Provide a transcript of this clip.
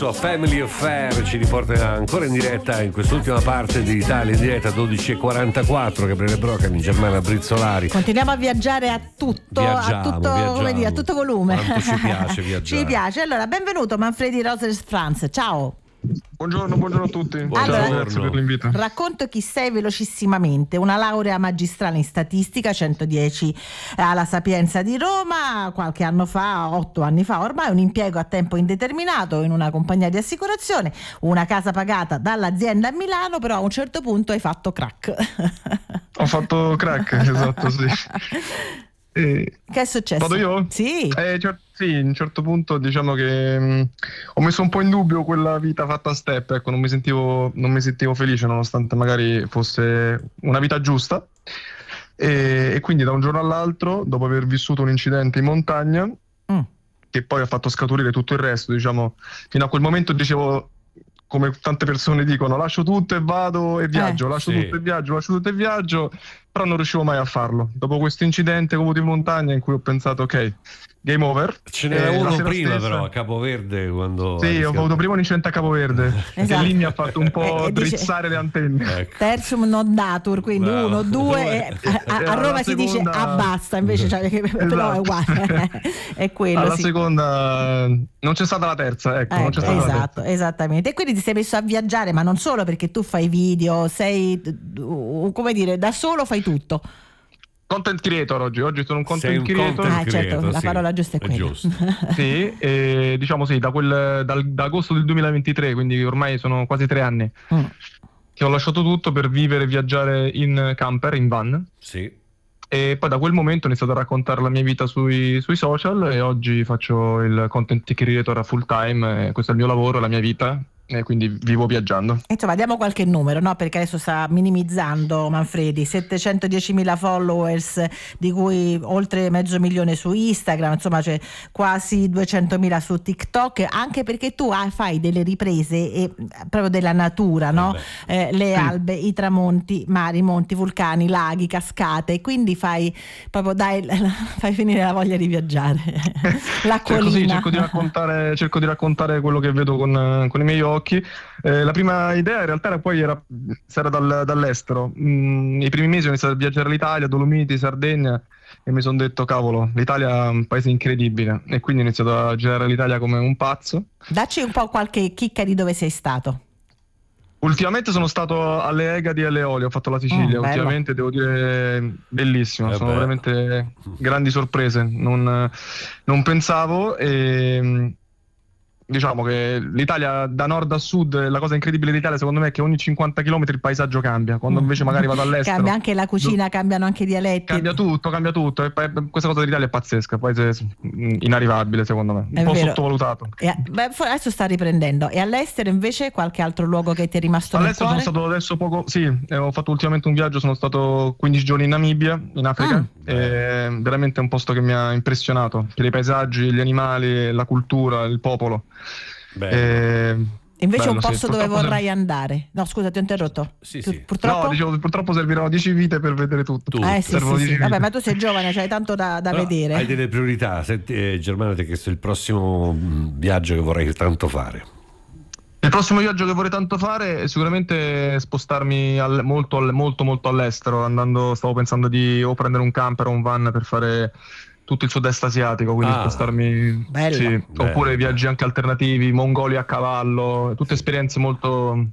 sua Family Affair ci riporta ancora in diretta in quest'ultima parte di Italia in diretta 12:44. Gabriele Brocani, Germana Brizzolari. Continuiamo a viaggiare a tutto, Viaggiamo. come dire, a tutto volume. Quanto ci piace viaggiare. Ci piace. Allora, benvenuto Manfredi Rosers Franz. Ciao. Buongiorno a tutti. Allora, grazie per l'invito. Racconto chi sei velocissimamente. Una laurea magistrale in statistica, 110 alla Sapienza di Roma, qualche anno fa, 8 anni fa ormai, un impiego a tempo indeterminato in una compagnia di assicurazione, una casa pagata dall'azienda a Milano, però a un certo punto hai fatto crack. Ho fatto crack, esatto, sì. Che è successo? Vado io? Sì. Sì, a un certo punto diciamo che ho messo un po' in dubbio quella vita fatta a step, ecco, non mi sentivo felice nonostante magari fosse una vita giusta e quindi da un giorno all'altro, dopo aver vissuto un incidente in montagna che poi ha fatto scaturire tutto il resto, diciamo, fino a quel momento dicevo, come tante persone dicono, lascio tutto e vado e viaggio, lascio tutto e viaggio, però non riuscivo mai a farlo. Dopo questo incidente che ho avuto in montagna in cui ho pensato ok, game over. Ce n'era uno prima però a Capoverde quando... Sì, ho avuto prima un incidente a Capoverde esatto. E lì mi ha fatto un po' drizzare le antenne. Ecco. Tertium non datur, quindi 1, 2 a Roma si dice abbasta, invece però è uguale. È quello. Alla sì. seconda non c'è stata la terza, ecco, non c'è stata la terza. Esattamente. E quindi ti sei messo a viaggiare, ma non solo perché tu fai video, sei, come dire, da solo fai tutto. Content creator oggi sono un content creator. Certo, la parola giusta è quella. Giusto. Sì, e diciamo sì, da agosto del 2023, quindi ormai sono quasi 3 anni che ho lasciato tutto per vivere e viaggiare in camper, in van. Sì. E poi da quel momento ho iniziato a raccontare la mia vita sui social e oggi faccio il content creator a full time, questo è il mio lavoro, la mia vita. E quindi vivo viaggiando. Insomma, diamo qualche numero, no? Perché adesso sta minimizzando Manfredi, 710.000 followers, di cui oltre 500.000 su Instagram, insomma c'è quasi 200.000 su TikTok, anche perché tu fai delle riprese proprio della natura, no? Le albe, i tramonti, mari, monti, vulcani, laghi, cascate, quindi fai finire la voglia di viaggiare. L'acquolina. Cerco di raccontare quello che vedo con i miei occhi. La prima idea in realtà era dall'estero. I primi mesi ho iniziato a viaggiare all'Italia, Dolomiti, Sardegna, e mi sono detto cavolo, l'Italia è un paese incredibile, e quindi ho iniziato a girare l'Italia come un pazzo. Dacci un po' qualche chicca di dove sei stato. Ultimamente sono stato alle Egadi e alle Eolie, ho fatto la Sicilia. Ultimamente devo dire bellissimo, sono veramente grandi sorprese, non pensavo. Diciamo che l'Italia da nord a sud, la cosa incredibile dell'Italia secondo me è che ogni 50 km il paisaggio cambia, quando invece magari vado all'estero cambia anche la cucina, cambiano anche i dialetti, cambia tutto. E questa cosa dell'Italia è pazzesca, paese inarrivabile secondo me, un po' sottovalutato. Adesso sta riprendendo. E all'estero invece qualche altro luogo che ti è rimasto nel cuore? All'estero sono stato adesso poco, sì, ho fatto ultimamente un viaggio, sono stato 15 giorni in Namibia, in Africa, e veramente è un posto che mi ha impressionato per i paesaggi, gli animali, la cultura, il popolo. Invece un posto dove vorrai andare. No, scusa, ti ho interrotto. Sì. Purtroppo? No, dicevo, purtroppo serviranno 10 vite per vedere tutto. Sì. Vabbè, ma tu sei giovane, c'hai tanto da vedere. Hai delle priorità. Senti, Germano ti ha chiesto il prossimo viaggio che vorrei tanto fare. Il prossimo viaggio che vorrei tanto fare è sicuramente spostarmi molto all'estero. Stavo pensando di o prendere un camper o un van per fare tutto il sud-est asiatico, quindi spostarmi, oppure viaggi anche alternativi, Mongolia a cavallo, tutte esperienze molto